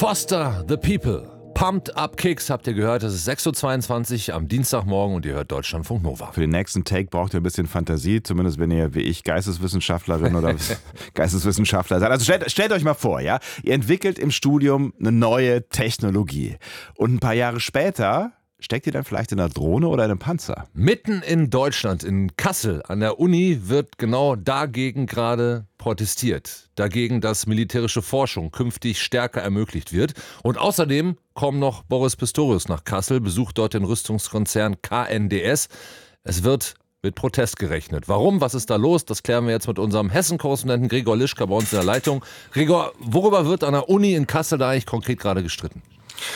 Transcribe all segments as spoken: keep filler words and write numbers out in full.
Foster the People. Pumped Up Kicks habt ihr gehört, es ist sechs Uhr zweiundzwanzig am Dienstagmorgen und ihr hört Deutschlandfunk Nova. Für den nächsten Take braucht ihr ein bisschen Fantasie, zumindest wenn ihr wie ich Geisteswissenschaftlerin oder Geisteswissenschaftler seid. Also stellt, stellt euch mal vor, ja, ihr entwickelt im Studium eine neue Technologie und ein paar Jahre später steckt ihr dann vielleicht in einer Drohne oder in einem Panzer? Mitten in Deutschland, in Kassel, an der Uni, wird genau dagegen gerade protestiert. Dagegen, dass militärische Forschung künftig stärker ermöglicht wird. Und außerdem kommt noch Boris Pistorius nach Kassel, besucht dort den Rüstungskonzern K N D S. Es wird mit Protest gerechnet. Warum? Was ist da los? Das klären wir jetzt mit unserem Hessen-Korrespondenten Gregor Lischka bei uns in der Leitung. Gregor, worüber wird an der Uni in Kassel da eigentlich konkret gerade gestritten?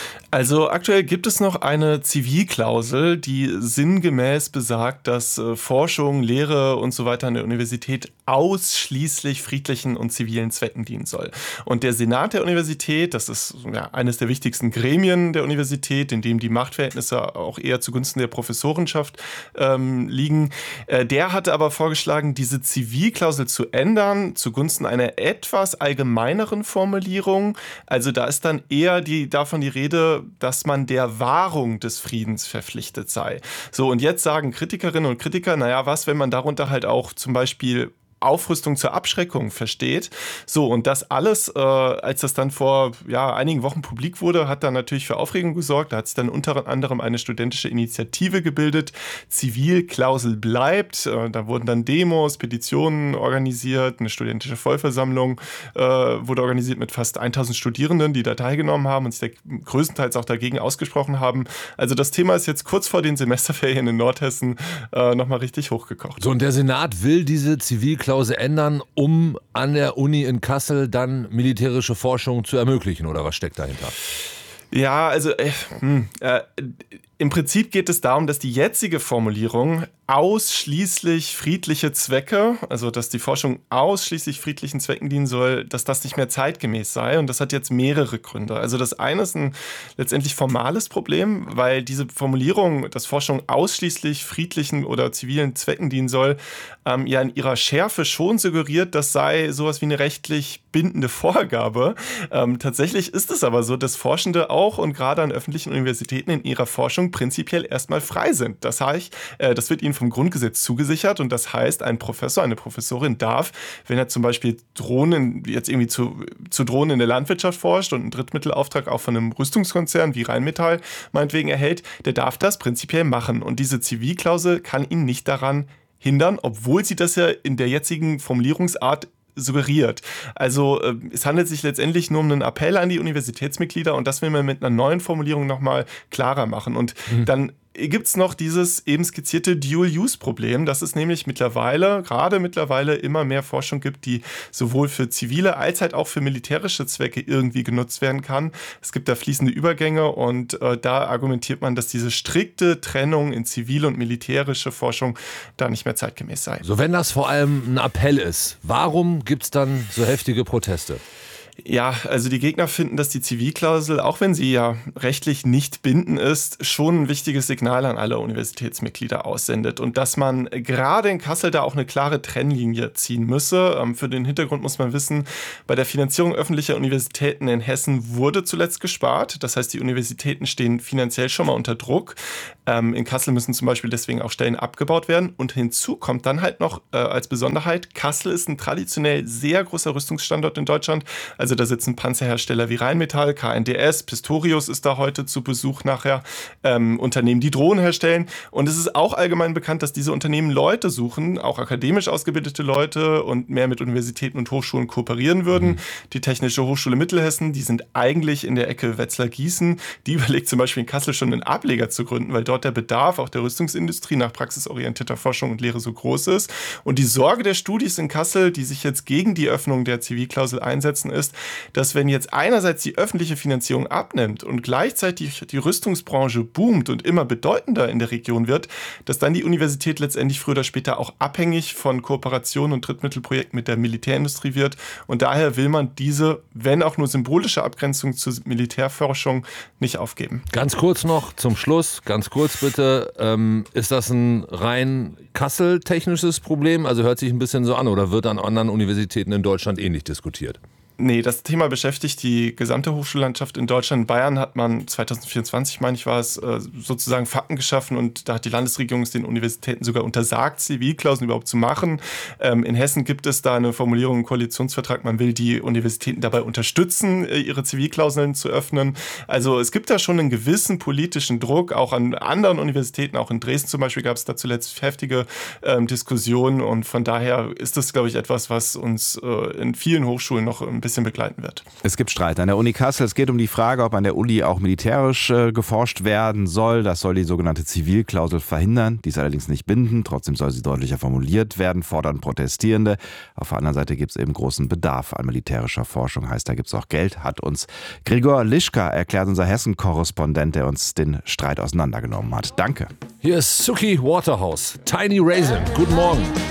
Also aktuell gibt es noch eine Zivilklausel, die sinngemäß besagt, dass äh, Forschung, Lehre und so weiter an der Universität ausschließlich friedlichen und zivilen Zwecken dienen soll. Und der Senat der Universität, das ist ja eines der wichtigsten Gremien der Universität, in dem die Machtverhältnisse auch eher zugunsten der Professorenschaft ähm, liegen, äh, der hatte aber vorgeschlagen, diese Zivilklausel zu ändern zugunsten einer etwas allgemeineren Formulierung. Also da ist dann eher die, davon die Rede, dass man der Wahrung des Friedens verpflichtet sei. So, und jetzt sagen Kritikerinnen und Kritiker, naja, was, wenn man darunter halt auch zum Beispiel Aufrüstung zur Abschreckung versteht. So, und das alles, äh, als das dann vor ja, einigen Wochen publik wurde, hat dann natürlich für Aufregung gesorgt. Da hat sich dann unter anderem eine studentische Initiative gebildet. Zivilklausel bleibt. Äh, da wurden dann Demos, Petitionen organisiert, eine studentische Vollversammlung äh, wurde organisiert mit fast tausend Studierenden, die da teilgenommen haben und sich da größtenteils auch dagegen ausgesprochen haben. Also das Thema ist jetzt kurz vor den Semesterferien in Nordhessen äh, nochmal richtig hochgekocht. So, und der Senat will diese Zivilklausel ändern, um an der Uni in Kassel dann militärische Forschung zu ermöglichen, oder was steckt dahinter? Ja, also äh, hm, äh, im Prinzip geht es darum, dass die jetzige Formulierung ausschließlich friedliche Zwecke, also dass die Forschung ausschließlich friedlichen Zwecken dienen soll, dass das nicht mehr zeitgemäß sei. Und das hat jetzt mehrere Gründe. Also das eine ist ein letztendlich formales Problem, weil diese Formulierung, dass Forschung ausschließlich friedlichen oder zivilen Zwecken dienen soll, ähm, ja in ihrer Schärfe schon suggeriert, das sei sowas wie eine rechtlich bindende Vorgabe. Ähm, tatsächlich ist es aber so, dass Forschende auch und gerade an öffentlichen Universitäten in ihrer Forschung prinzipiell erstmal frei sind. Das heißt, äh, das wird ihnen vom Grundgesetz zugesichert und das heißt, ein Professor, eine Professorin darf, wenn er zum Beispiel Drohnen, jetzt irgendwie zu, zu Drohnen in der Landwirtschaft forscht und einen Drittmittelauftrag auch von einem Rüstungskonzern wie Rheinmetall meinetwegen erhält, der darf das prinzipiell machen. Und diese Zivilklausel kann ihn nicht daran hindern, obwohl sie das ja in der jetzigen Formulierungsart suggeriert. Also äh, es handelt sich letztendlich nur um einen Appell an die Universitätsmitglieder und das will man mit einer neuen Formulierung nochmal klarer machen. Und mhm. dann gibt es noch dieses eben skizzierte Dual-Use-Problem, dass es nämlich mittlerweile, gerade mittlerweile immer mehr Forschung gibt, die sowohl für zivile als halt auch für militärische Zwecke irgendwie genutzt werden kann. Es gibt da fließende Übergänge und äh, da argumentiert man, dass diese strikte Trennung in zivile und militärische Forschung da nicht mehr zeitgemäß sei. So, wenn das vor allem ein Appell ist, warum gibt es dann so heftige Proteste? Ja, also die Gegner finden, dass die Zivilklausel, auch wenn sie ja rechtlich nicht bindend ist, schon ein wichtiges Signal an alle Universitätsmitglieder aussendet und dass man gerade in Kassel da auch eine klare Trennlinie ziehen müsse. Für den Hintergrund muss man wissen, bei der Finanzierung öffentlicher Universitäten in Hessen wurde zuletzt gespart. Das heißt, die Universitäten stehen finanziell schon mal unter Druck. In Kassel müssen zum Beispiel deswegen auch Stellen abgebaut werden und hinzu kommt dann halt noch äh, als Besonderheit, Kassel ist ein traditionell sehr großer Rüstungsstandort in Deutschland. Also da sitzen Panzerhersteller wie Rheinmetall, K N D S, Pistorius ist da heute zu Besuch nachher, ähm, Unternehmen, die Drohnen herstellen. Und es ist auch allgemein bekannt, dass diese Unternehmen Leute suchen, auch akademisch ausgebildete Leute und mehr mit Universitäten und Hochschulen kooperieren würden. Mhm. Die Technische Hochschule Mittelhessen, die sind eigentlich in der Ecke Wetzlar-Gießen. Die überlegt zum Beispiel in Kassel schon einen Ableger zu gründen, weil dort der Bedarf auch der Rüstungsindustrie nach praxisorientierter Forschung und Lehre so groß ist. Und die Sorge der Studis in Kassel, die sich jetzt gegen die Öffnung der Zivilklausel einsetzen, ist, dass wenn jetzt einerseits die öffentliche Finanzierung abnimmt und gleichzeitig die Rüstungsbranche boomt und immer bedeutender in der Region wird, dass dann die Universität letztendlich früher oder später auch abhängig von Kooperationen und Drittmittelprojekten mit der Militärindustrie wird. Und daher will man diese, wenn auch nur symbolische Abgrenzung zur Militärforschung nicht aufgeben. Ganz kurz noch zum Schluss, ganz kurz bitte, ähm, ist das ein rein Kassel-technisches Problem? Also hört sich ein bisschen so an oder wird an anderen Universitäten in Deutschland ähnlich diskutiert? Nee, das Thema beschäftigt die gesamte Hochschullandschaft in Deutschland. In Bayern hat man zwanzig vierundzwanzig, meine ich, war es, sozusagen Fakten geschaffen und da hat die Landesregierung es den Universitäten sogar untersagt, Zivilklauseln überhaupt zu machen. In Hessen gibt es da eine Formulierung im Koalitionsvertrag, man will die Universitäten dabei unterstützen, ihre Zivilklauseln zu öffnen. Also es gibt da schon einen gewissen politischen Druck, auch an anderen Universitäten, auch in Dresden zum Beispiel gab es da zuletzt heftige ähm, Diskussionen und von daher ist das, glaube ich, etwas, was uns äh, in vielen Hochschulen noch ein bisschen begleiten wird. Es gibt Streit an der Uni Kassel. Es geht um die Frage, ob an der Uni auch militärisch äh, geforscht werden soll. Das soll die sogenannte Zivilklausel verhindern. Die ist allerdings nicht bindend. Trotzdem soll sie deutlicher formuliert werden, fordern Protestierende. Auf der anderen Seite gibt es eben großen Bedarf an militärischer Forschung. Heißt, da gibt es auch Geld, hat uns Gregor Lischka erklärt, unser Hessen-Korrespondent, der uns den Streit auseinandergenommen hat. Danke. Hier ist Suki Waterhouse, Tiny Raisin. Guten Morgen.